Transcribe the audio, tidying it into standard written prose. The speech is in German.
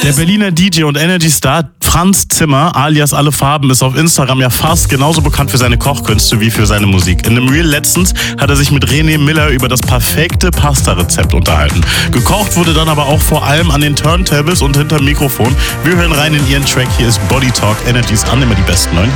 Der Berliner DJ und Energy-Star Franz Zimmer, alias Alle Farben, ist auf Instagram ja fast genauso bekannt für seine Kochkünste wie für seine Musik. In einem Reel letztens hat er sich mit René Miller über das perfekte Pasta-Rezept unterhalten. Gekocht wurde dann aber auch vor allem an den Turntables und hinterm Mikrofon. Wir hören rein in ihren Track. Hier ist Body Talk, Energys an, immer die besten neuen.